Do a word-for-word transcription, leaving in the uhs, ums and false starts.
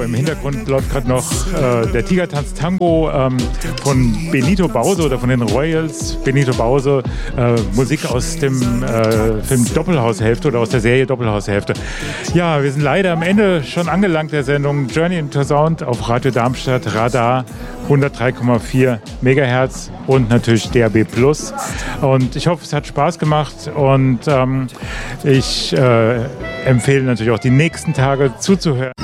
im Hintergrund läuft gerade noch äh, der Tigertanz Tango ähm, von Benito Bause oder von den Royals. Benito Bause, äh, Musik aus dem äh, Film Doppelhaushälfte oder aus der Serie Doppelhaushälfte. Ja, wir sind leider am Ende schon angelangt der Sendung Journey into Sound auf Radio Darmstadt, Radar hundertdrei Komma vier Megahertz und natürlich D A B Plus. Und ich hoffe, es hat Spaß gemacht und ähm, ich äh, empfehle natürlich auch die nächsten Tage zuzuhören.